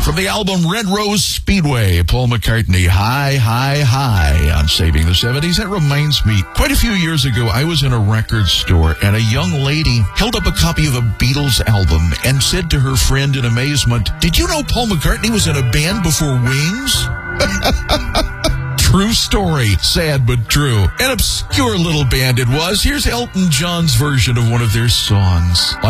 From the album Red Rose Speedway, Paul McCartney, High, High, High on Saving the 70s. That reminds me, quite a few years ago, I was in a record store and a young lady held up a copy of a Beatles album and said to her friend in amazement, "Did you know Paul McCartney was in a band before Wings?" True story. Sad but true. An obscure little band it was. Here's Elton John's version of one of their songs.